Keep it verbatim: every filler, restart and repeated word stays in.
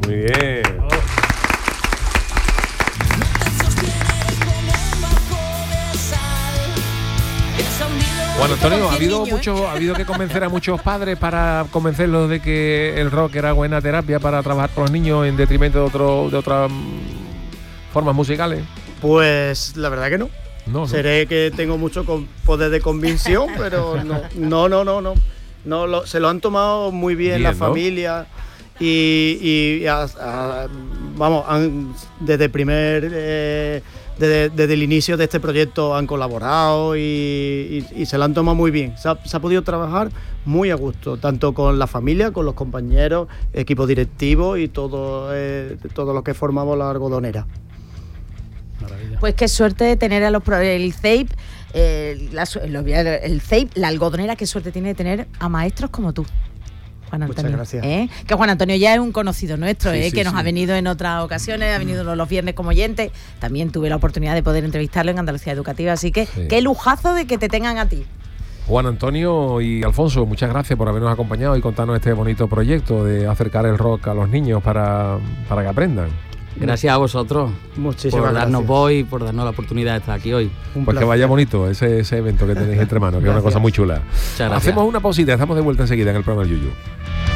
Muy bien. Oh. Juan Antonio, ha habido niño, mucho, ¿eh? ha habido que convencer a muchos padres para convencerlos de que el rock era buena terapia para trabajar con los niños en detrimento de otro, de otras formas musicales. Pues la verdad que no. No, no. Seré que tengo mucho poder de convicción, pero no, no, no, no, no. no lo, se lo han tomado muy bien, bien la ¿no? familia y, y a, a, vamos, han, desde el primer, eh, desde, desde el inicio de este proyecto han colaborado y, y, y se lo han tomado muy bien. Se ha, se ha podido trabajar muy a gusto, tanto con la familia, con los compañeros, equipo directivo y todo, eh, todo lo que formamos la algodonera. Maravilla. Pues qué suerte tener a los el C E I P, eh, la, el C E I P, la algodonera, qué suerte tiene de tener a maestros como tú, Juan Antonio. Muchas gracias. ¿Eh? Que Juan Antonio ya es un conocido nuestro, sí, eh, sí, que nos sí. ha venido en otras ocasiones, ha venido los viernes como oyente. También tuve la oportunidad de poder entrevistarlo en Andalucía Educativa, así que sí. qué lujazo de que te tengan a ti. Juan Antonio y Alfonso, muchas gracias por habernos acompañado y contarnos este bonito proyecto de acercar el rock a los niños para, para que aprendan. Gracias a vosotros Muchísimas por darnos gracias. voz y por darnos la oportunidad de estar aquí hoy. Un pues placer. Que vaya bonito ese, ese evento que tenéis entre manos, que gracias. Es una cosa muy chula. Hacemos una pausita, estamos de vuelta enseguida en el programa del Yuyu.